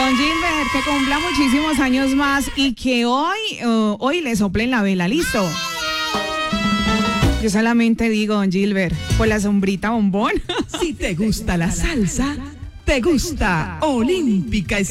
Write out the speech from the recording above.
Don Gilbert, que cumpla muchísimos años más y que hoy le soplen la vela, ¿listo? Yo solamente digo, don Gilbert, por la sombrita bombón. Si te gusta la salsa, te gusta Olímpica